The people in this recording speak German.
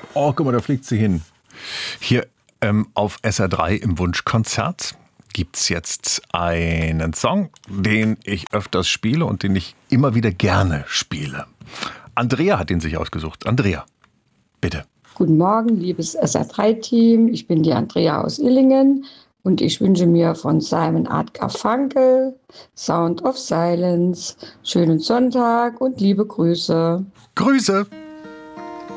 Oh, guck mal, da fliegt sie hin. Hier auf SR3 im Wunschkonzert gibt's jetzt einen Song, den ich öfters spiele und den ich immer wieder gerne spiele. Andrea hat ihn sich ausgesucht. Andrea, bitte. Guten Morgen, liebes SR3-Team. Ich bin die Andrea aus Illingen und ich wünsche mir von Simon Art Garfunkel Sound of Silence schönen Sonntag und liebe Grüße. Grüße!